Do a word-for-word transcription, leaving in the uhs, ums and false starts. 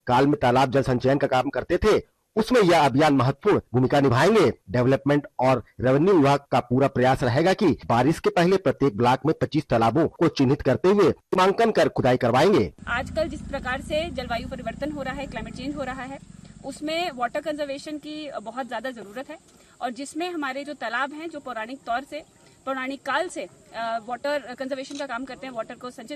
काल में तालाब जल संचयन का काम करते थे, उसमें यह अभियान महत्वपूर्ण भूमिका निभाएंगे। डेवलपमेंट और रेवेन्यू विभाग का पूरा प्रयास रहेगा कि बारिश के पहले प्रत्येक ब्लॉक में पच्चीस तालाबों को चिन्हित करते हुए नामांकन कर खुदाई करवाएंगे। आजकल जिस प्रकार से जलवायु परिवर्तन हो रहा है, क्लाइमेट चेंज हो रहा है, उसमें वाटर कंजर्वेशन की बहुत ज्यादा जरूरत है और जिसमें हमारे जो तालाब हैं, जो पौराणिक तौर से पौराणिक काल से वाटर कंजर्वेशन का काम करते हैं, वाटर को संचित